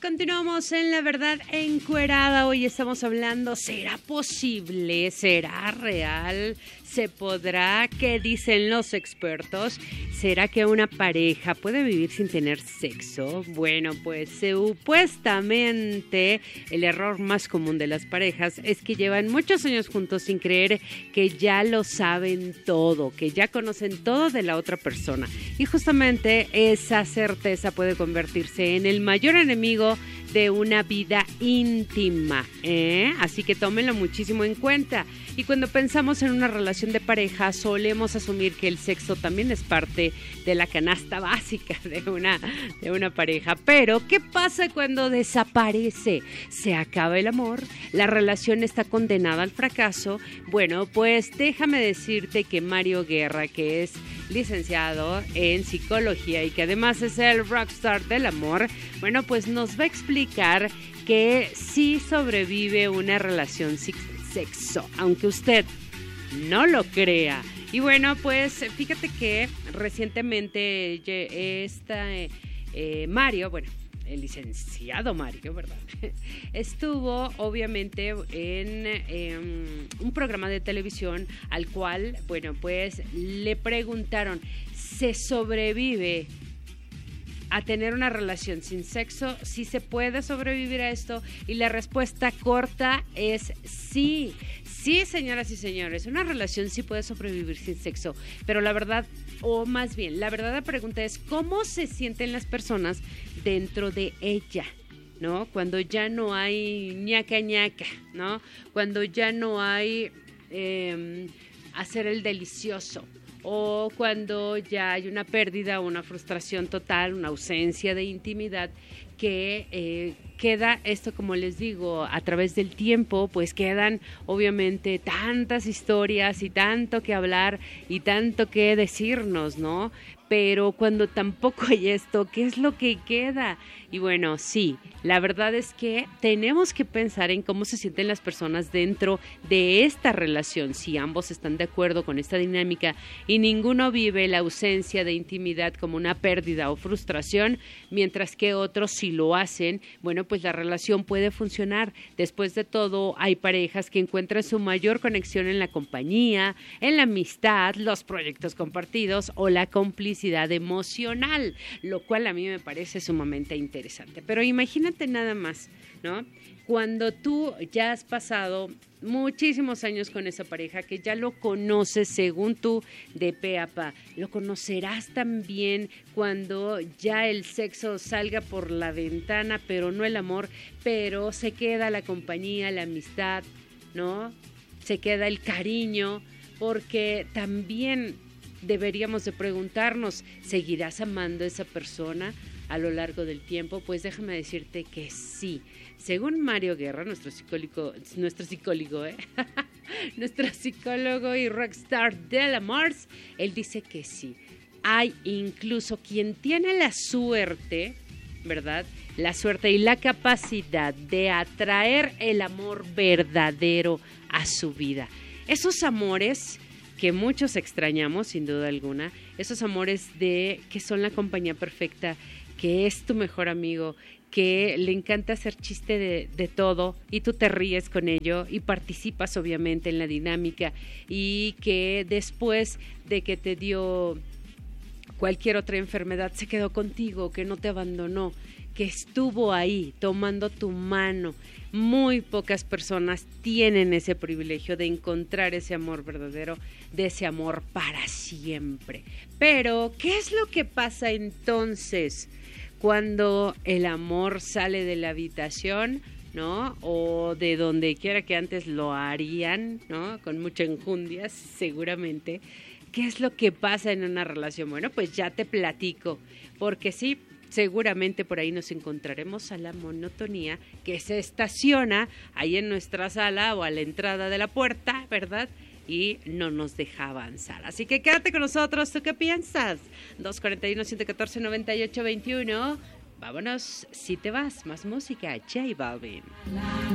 Continuamos en La Verdad Encuerada. Hoy estamos hablando, ¿será posible? ¿Será real? ¿Se podrá? ¿Qué dicen los expertos? ¿Será que una pareja puede vivir sin tener sexo? Bueno, pues supuestamente el error más común de las parejas es que llevan muchos años juntos sin creer que ya lo saben todo, que ya conocen todo de la otra persona. Y justamente esa certeza puede convertirse en el mayor enemigo de una vida íntima, Así que tómenlo muchísimo en cuenta. Y cuando pensamos en una relación de pareja, solemos asumir que el sexo también es parte de la canasta básica de una pareja. Pero, ¿qué pasa cuando desaparece? ¿Se acaba el amor? ¿La relación está condenada al fracaso? Bueno, pues déjame decirte que Mario Guerra, que es licenciado en psicología y que además es el rockstar del amor, bueno, pues nos va a explicar que sí sobrevive una relación sin sexo, aunque usted no lo crea. Y bueno, pues fíjate que recientemente Mario, bueno, el licenciado Mario, ¿verdad? Estuvo obviamente en un programa de televisión al cual, bueno, pues le preguntaron, ¿se sobrevive a tener una relación sin sexo? ¿Sí se puede sobrevivir a esto? Y la respuesta corta es sí. Sí, señoras y señores, una relación sí puede sobrevivir sin sexo, pero la verdad, o más bien, la verdadera pregunta es ¿cómo se sienten las personas dentro de ella? ¿No? Cuando ya no hay ñaca ñaca, ¿no? Cuando ya no hay hacer el delicioso, o cuando ya hay una pérdida, una frustración total, una ausencia de intimidad, que queda esto, como les digo, a través del tiempo, pues quedan obviamente tantas historias y tanto que hablar y tanto que decirnos, ¿no? Pero cuando tampoco hay esto, ¿qué es lo que queda? Y bueno, sí, la verdad es que tenemos que pensar en cómo se sienten las personas dentro de esta relación. Si ambos están de acuerdo con esta dinámica y ninguno vive la ausencia de intimidad como una pérdida o frustración, mientras que otros sí lo hacen, bueno, pues la relación puede funcionar. Después de todo, hay parejas que encuentran su mayor conexión en la compañía, en la amistad, los proyectos compartidos o la complicidad emocional, lo cual a mí me parece sumamente interesante. Pero imagínate nada más, ¿no? Cuando tú ya has pasado muchísimos años con esa pareja, que ya lo conoces según tú de pe a pa, lo conocerás también cuando ya el sexo salga por la ventana, pero no el amor, pero se queda la compañía, la amistad, ¿no? Se queda el cariño, porque también deberíamos de preguntarnos, ¿seguirás amando a esa persona a lo largo del tiempo? Pues déjame decirte que sí. Según Mario Guerra, nuestro psicólogo, nuestro psicólogo y rockstar del amor, él dice que sí. Hay incluso quien tiene la suerte, ¿verdad? La suerte y la capacidad de atraer el amor verdadero a su vida. Esos amores que muchos extrañamos, sin duda alguna, esos amores que son la compañía perfecta, que es tu mejor amigo, que le encanta hacer chiste de todo y tú te ríes con ello y participas obviamente en la dinámica, y que después de que te dio cualquier otra enfermedad se quedó contigo, que no te abandonó, que estuvo ahí tomando tu mano. Muy pocas personas tienen ese privilegio de encontrar ese amor verdadero, de ese amor para siempre. Pero, ¿qué es lo que pasa entonces cuando el amor sale de la habitación, ¿no? O de donde quiera que antes lo harían, ¿no? Con mucha enjundia, seguramente. ¿Qué es lo que pasa en una relación? Bueno, pues ya te platico, porque sí, seguramente por ahí nos encontraremos a la monotonía que se estaciona ahí en nuestra sala o a la entrada de la puerta, ¿verdad? Y no nos deja avanzar. Así que quédate con nosotros. ¿Tú qué piensas? 241-114-9821. Vámonos, si te vas, más música, J Balvin.